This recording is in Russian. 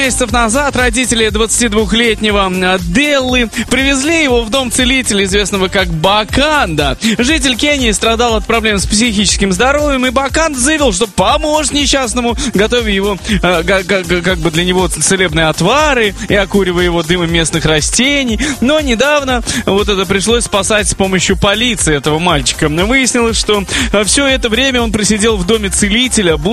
месяцев назад родители 22-летнего Деллы привезли его в дом целителя, известного как Баканда. Житель Кении страдал от проблем с психическим здоровьем, и Баканда заявил, что поможет несчастному, готовя его, как бы для него целебные отвары и окуривая его дымом местных растений. Но недавно вот это пришлось спасать с помощью полиции этого мальчика. Выяснилось, что все это время он просидел в доме целителя,